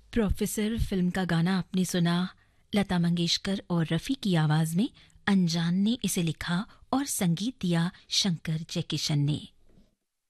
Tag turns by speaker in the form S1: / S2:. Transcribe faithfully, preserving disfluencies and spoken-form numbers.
S1: Professor film का गाना आपने सुना, लता मंगेशकर और रफ़ी की आवाज़ में। अनजान ने इसे लिखा और संगीत दिया शंकर जयकिशन ने।